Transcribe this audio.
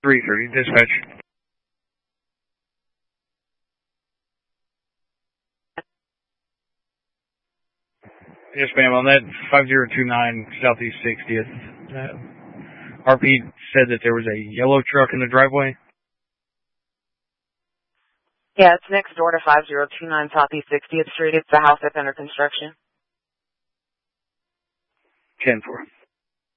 330, dispatch. Yes, ma'am, on that 5029 Southeast 60th, RP said that there was a yellow truck in the driveway. Yeah, it's next door to 5029 Southeast 60th Street. It's the house that's under construction. 10-4.